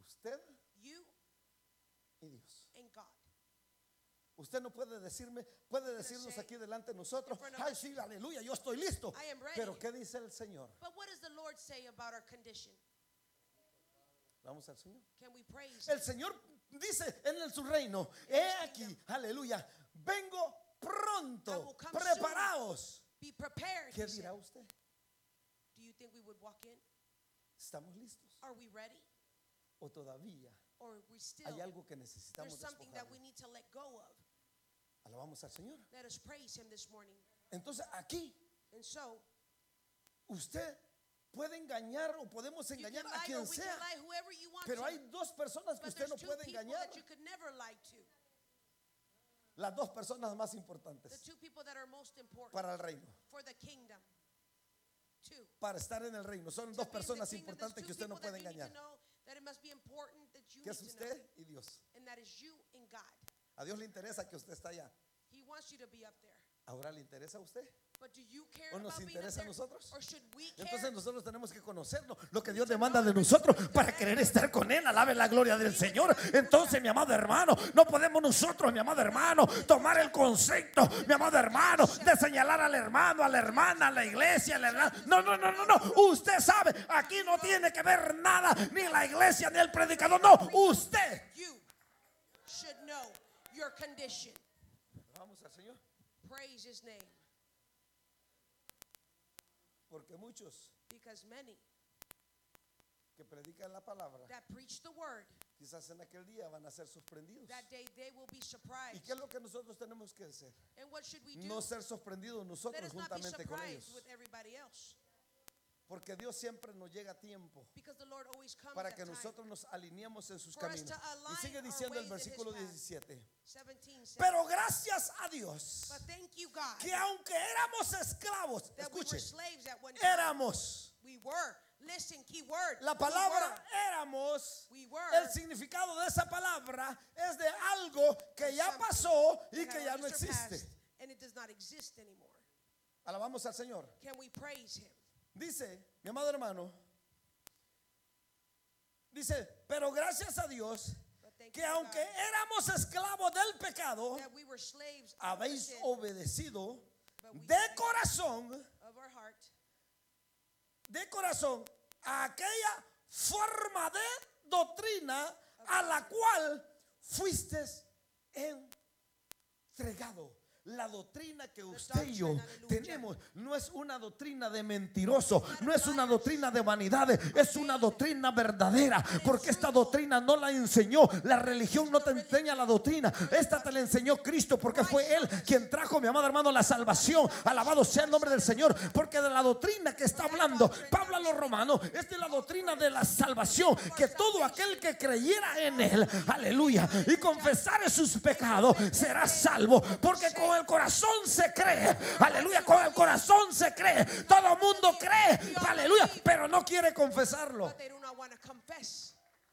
Usted you y Dios. and God. Usted no puede decirnos aquí delante de nosotros, ay sí, aleluya, yo estoy listo. I am ready. Pero ¿qué dice el Señor? But what does the Lord say about our condition? Vamos al Señor. Can we praise El Him? Señor dice en su reino, he aquí, aleluya, vengo I pronto, will come preparaos. Be prepared. ¿Qué He said. dirá usted? Do you think we would walk in? ¿Estamos listos? Are we ready? ¿O todavía Or are we still? hay algo que necesitamos There's something that we despojar? need to let go of. Alabamos al Señor. Let us praise Him this morning. Entonces aquí And so, usted puede engañar o podemos you can engañar a lie or quien we sea, can lie whoever you want pero to. hay dos personas que But usted there's no two puede people engañar. that you could never lie to. Las dos personas más The importantes two people that are most important para el reino, for the kingdom. Two. para estar en el reino. Son To dos be in the personas kingdom, there's importantes two que usted no people puede that you need to engañar, know that it must be important that you que es need to know. usted y Dios. And that is you and God. A Dios le interesa que usted está allá. He wants you to be up there. Ahora le interesa a usted. But do you care ¿O nos about being up interesa a there? nosotros? Or should we care? Entonces nosotros tenemos que conocerlo, lo que Dios demanda de nosotros para querer estar con Él. Alabe la gloria del Señor. Entonces, mi amado hermano, no podemos nosotros, mi amado hermano, tomar el concepto, mi amado hermano, de señalar al hermano, a la hermana, a la iglesia, a la hermana. No. Usted sabe, aquí no tiene que ver nada, ni la iglesia, ni el predicador. No, usted. You should know your condition. Vamos al Señor. Praise His name. Porque muchos Because many que predican la palabra, that preach the word, quizás en aquel día van a ser sorprendidos. that day they will be ¿Y surprised. qué es lo que nosotros tenemos que hacer? And what should we do? No ser sorprendidos Let nosotros us not be juntamente con surprised ellos. with everybody else. Porque Dios siempre nos llega a tiempo Because the Lord always comes para at que time. nosotros nos alineemos en sus For us caminos. to Y align sigue our diciendo el ways in versículo His path. 17. 17 says, Pero gracias a Dios but thank you, God, que aunque éramos esclavos, that we were escuche, slaves at one time. éramos. We were. Listen, key word. La palabra éramos, We were. el significado de esa palabra es de algo que ya pasó y que ya no existe. And it does not exist anymore. Alabamos al Señor. Can we praise Him? Dice, mi amado hermano, dice, pero gracias a Dios But thank que you, aunque God, éramos esclavos del pecado, that we were slaves of habéis sin, obedecido but we de obeyed corazón, of our heart, a aquella forma de doctrina a la cual fuiste entregado. La doctrina que usted y yo tenemos no es una doctrina de mentiroso, no es una doctrina de vanidades, es una doctrina verdadera, porque esta doctrina no la enseñó la religión, no te enseña la doctrina, esta te la enseñó Cristo, porque fue Él quien trajo, mi amado hermano, la salvación. Alabado sea el nombre del Señor, porque de la doctrina que está hablando Pablo a los romanos es de la doctrina de la salvación, que todo aquel que creyera en Él, aleluya, y confesare sus pecados será salvo, porque con el corazón se cree, aleluya, con el corazón se cree, todo el mundo cree, aleluya, pero no quiere confesarlo. but they do not want to confess.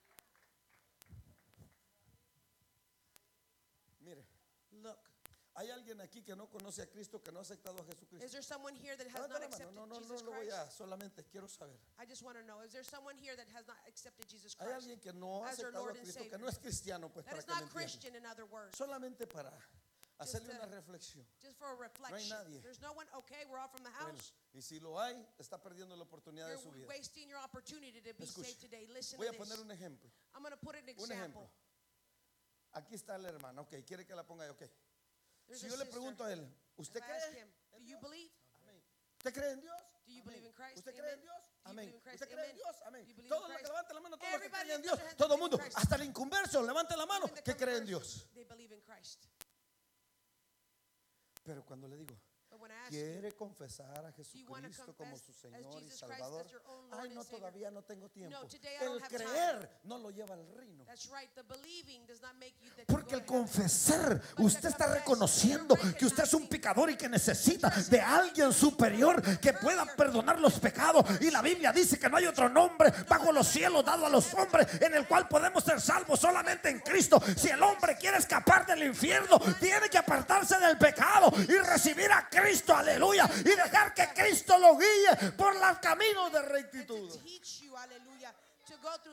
Mire, Look, hay alguien aquí que no conoce a Cristo, que no ha aceptado a is Jesucristo. there someone here that has Levanta not la accepted mano. No Jesus lo voy Christ? a, solamente quiero saber. I just want to know, is there someone here that has not accepted Jesus Hay Christ? alguien que no ha As their aceptado a Lord and Cristo, que Savior. no es cristiano, pues, That para is que me not entiendan. Christian, in other words. Solamente para hacerle to- una reflexión. Just for a reflection. nadie. There's no one. Okay, we're all from the Bueno, house. y si lo hay, está perdiendo la oportunidad de su You're vida. wasting your opportunity to be Escuche, saved today. Listen voy to a poner this. un ejemplo. I'm going to put an Un ejemplo. example. Aquí está la hermana, ok, quiere que la ponga, ok. There's Si a yo le sister. pregunto a él, If ¿usted I ask cree? him, do you believe? ¿Usted cree en Dios? Do you Amén. believe in Christ? ¿Usted cree Amen. en Dios? Do you Amén. believe in Christ? ¿Usted cree en Amen. Dios? Do Amén. you believe in Todos los que Christ? levanten la mano, todos los que Everybody creen en lift Dios, their hands todo el and mundo, believe in Christ. hasta el inconverso, levante la mano, Even the que cree en converts, Dios. they believe in Christ. Pero cuando le digo, But when I ask you, ¿quiere confesar a wanna Jesucristo como su confess Señor as y Jesus Christ Salvador? as your own Lord Ay, and no, Savior? todavía no tengo tiempo. No, today I don't El have time. creer no lo lleva al reino. that's right. The believing does not make you that you Porque go el to heaven. confesar, But usted the está confess, reconociendo you're que usted es un recognizing pecador y que necesita de alguien superior que pueda perdonar los pecados. Y la Biblia dice que no hay otro nombre bajo los cielos dado a los hombres en el cual podemos ser salvos solamente en Cristo. Si el hombre quiere escapar del infierno, tiene que apartarse del pecado y recibir a Cristo, aleluya, y dejar que Cristo lo guíe por los caminos de rectitud. To teach you, hallelujah, to go through